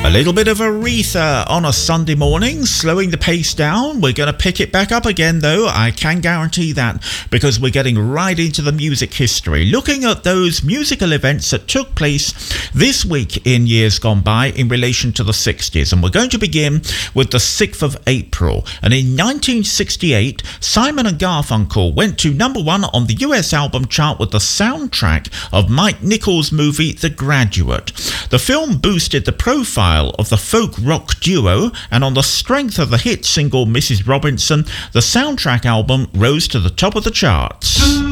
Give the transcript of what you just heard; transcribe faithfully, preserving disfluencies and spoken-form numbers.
A little bit of Aretha on a Sunday morning, slowing the pace down. We're going to pick it back up again, though. I can guarantee that, because we're getting right into the music history, looking at those musical events that took place this week in years gone by in relation to the sixties. And we're going to begin with the sixth of April. And in nineteen sixty-eight, Simon and Garfunkel went to number one on the U S album chart with the soundtrack of Mike Nichols' movie The Graduate. The film boosted the profile of the folk rock duo, and on the strength of the hit single Missus Robinson, the soundtrack album rose to the top of the charts.